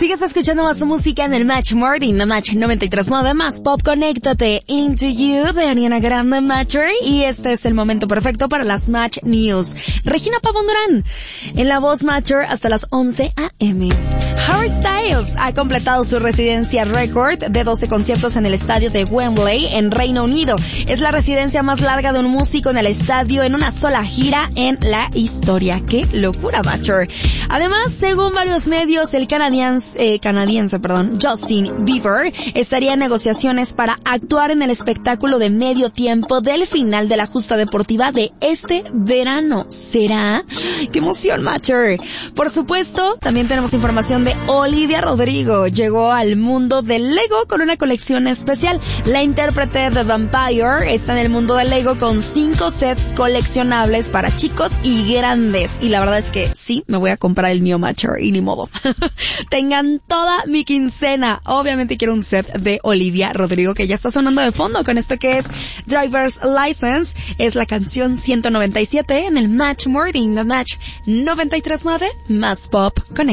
Sigues escuchando más música en el Match Morning, The Match 93.9, más pop. Conéctate, Into You de Ariana Grande, Matcher, y este es el momento perfecto para las Match News. Regina Pavón Durán en la voz Matcher hasta las 11 a.m. Harry Styles ha completado su residencia récord de 12 conciertos en el estadio de Wembley en Reino Unido. Es la residencia más larga de un músico en el estadio en una sola gira en la historia. ¡Qué locura, Matcher! Además, según varios medios, el canadiense, Justin Bieber estaría en negociaciones para actuar en el espectáculo de medio tiempo del final de la justa deportiva de este verano. ¿Será? ¡Qué emoción, Matcher! Por supuesto, también tenemos información de Olivia Rodrigo. Llegó al mundo del Lego con una colección especial. La intérprete de Vampire está en el mundo del Lego con 5 sets coleccionables para chicos y grandes. Y la verdad es que sí, me voy a comprar el mío, Matcher, y ni modo. Tengan toda mi quincena. Obviamente quiero un set de Olivia Rodrigo, que ya está sonando de fondo con esto que es Driver's License. Es la canción 197 en el Match Morning, The Match 93.9, más pop.